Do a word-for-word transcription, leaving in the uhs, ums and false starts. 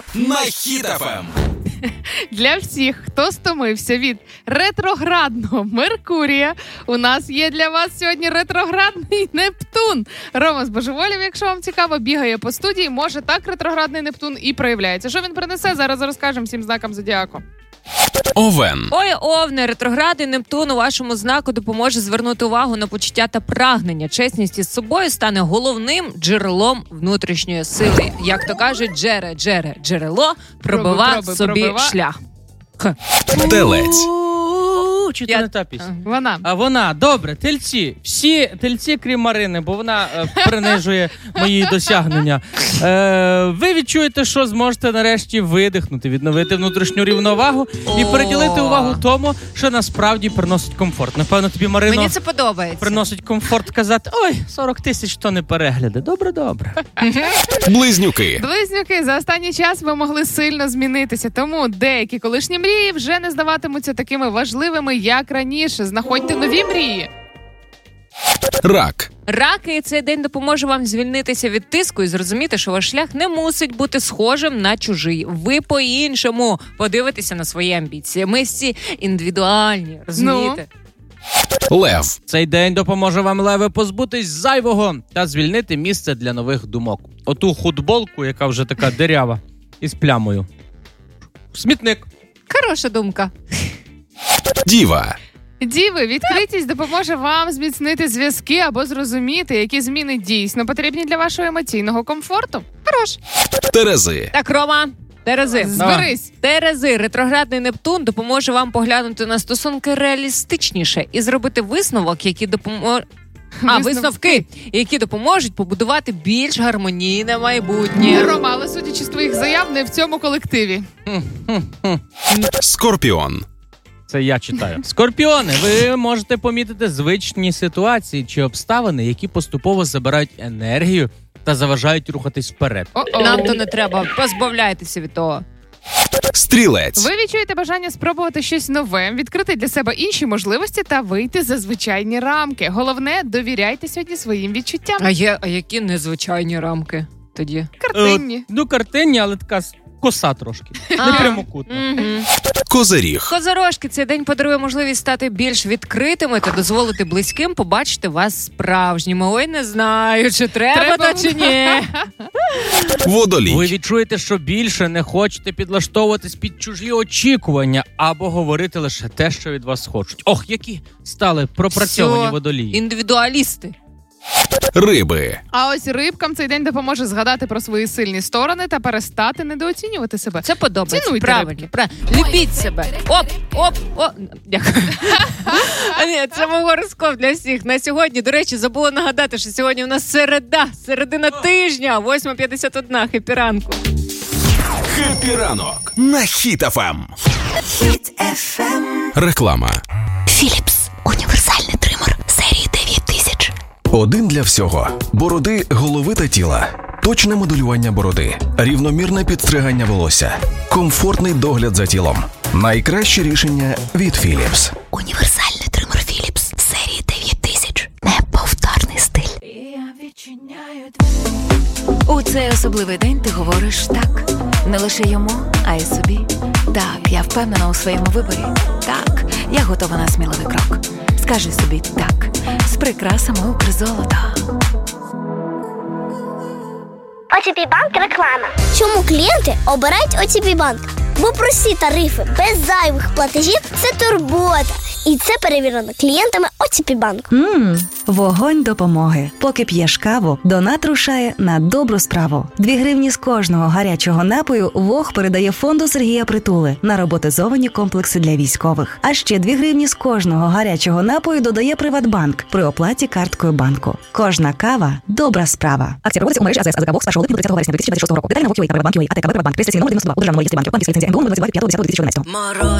на Хіт еф ем. Для всіх, хто стомився від ретроградного Меркурія, у нас є для вас сьогодні ретроградний Нептун. Рома Збожеволів, якщо вам цікаво, бігає по студії. Може, так ретроградний Нептун і проявляється. Що він принесе, зараз розкажемо всім знакам зодіаку. Овен. Ой, Овне, ретроградний Нептун у вашому знаку допоможе звернути увагу на почуття та прагнення. Чесність із собою стане головним джерелом внутрішньої сили. Як то кажуть, джере, джере, джерело, пробива проби, собі пробива. шлях. Телець. Чи то Я- не та пісня? Вона. А вона, добре, тельці. Всі тельці, крім Марини, бо вона е, принижує мої досягнення. Е, ви відчуєте, що зможете нарешті видихнути, відновити внутрішню рівновагу і приділити увагу тому, що насправді приносить комфорт. Напевно, тобі, Марино, Мені це подобається. приносить комфорт казати, ой, сорок тисяч то не перегляди. Добре-добре. Близнюки. Близнюки, за останній час ви могли сильно змінитися, тому деякі колишні мрії вже не здаватимуться такими важливими, як раніше. Знаходьте нові мрії. Рак. Раки, цей день допоможе вам звільнитися від тиску і зрозуміти, що ваш шлях не мусить бути схожим на чужий. Ви по-іншому подивитеся на свої амбіції. Ми всі індивідуальні, розумієте? Лев. Цей день допоможе вам, леви, позбутись зайвого та звільнити місце для нових думок. Оту футболку, яка вже така дирява, із плямою. Смітник. Хороша думка. Діва. Діви, відкритість допоможе вам зміцнити зв'язки або зрозуміти, які зміни дійсно потрібні для вашого емоційного комфорту. Хорош. Терези. Так, Рома, Терези. Зберись. Терези, ретроградний Нептун допоможе вам поглянути на стосунки реалістичніше і зробити висновок, який допоможе... А, висновки, які допоможуть побудувати більш гармонійне майбутнє. Рома, але судячи з твоїх заяв, не в цьому колективі. Скорпіон. Це я читаю. Скорпіони, ви можете помітити звичні ситуації чи обставини, які поступово забирають енергію та заважають рухатись вперед. О-о. Нам то не треба, позбавляйтеся від того. Стрілець. Ви відчуєте бажання спробувати щось нове, відкрити для себе інші можливості та вийти за звичайні рамки. Головне, довіряйте сьогодні своїм відчуттям. А є, а які незвичайні рамки тоді? Картинні. Е, ну, картинні, але така коса трошки. А. Не прямокутна. Угу. Козиріг. Козорожки, цей день подарує можливість стати більш відкритими та дозволити близьким побачити вас справжніми. Ой, не знаю, чи треба, Треба. то чи ні. Водолій. Ви відчуєте, що більше не хочете підлаштовуватись під чужі очікування або говорити лише те, що від вас хочуть. Ох, які стали пропрацьовані Все. водолії. Індивідуалісти. Риби. А ось рибкам цей день допоможе згадати про свої сильні сторони та перестати недооцінювати себе. Це подобається. Цінуйте Правильно. рибки. правильно. Любіть себе. Оп, оп, оп. Дякую. А ні, це мій гороскоп для всіх. На сьогодні, до речі, забула нагадати, що сьогодні у нас середа, середина тижня, восьма п'ятдесят одна. Хеппі ранку. Хеппі ранок на Хіт еф ем. Хіт еф ем. Реклама. Філіпс. Універсальний тример серії дев'ять тисяч. Один для всього. Бороди, голови та тіла. Точне моделювання бороди. Рівномірне підстригання волосся. Комфортний догляд за тілом. Найкраще рішення від Philips. Універсальний тример Філіпс серії дев'ять тисяч. Неповторний стиль. У цей особливий день ти говориш так. Не лише йому, а й собі. Так, я впевнена у своєму виборі. Так, я готова на сміливий крок. Скажи собі так. З прикрасами Укрзолото. о те пі Банк реклама. Чому клієнти обирають о те пі Банк? Бо прості тарифи без зайвих платежів – це турбота. І це перевірено клієнтами о те пі Банк. Ммм, вогонь допомоги. Поки п'єш каву, донат рушає на добру справу. Дві гривні з кожного гарячого напою ВОГ передає фонду Сергія Притули на роботизовані комплекси для військових. А ще дві гривні з кожного гарячого напою додає Приватбанк при оплаті карткою банку. Кожна кава – добра справа. Акція проводиться у мережі АЗС АЗК ВОГ з першого липня до тридцятого вересня дві тисячі двадцять шостого року. Деталі на ВОГ.ua та Приватбанк.ua, АТК Приватбанк, реєстраційний номер дев'яносто два, у державному реєстрі банків, банківська ліцензія ем ді у номер двадцять дев'ять п'ятого дві тисячі чотирнадцятого.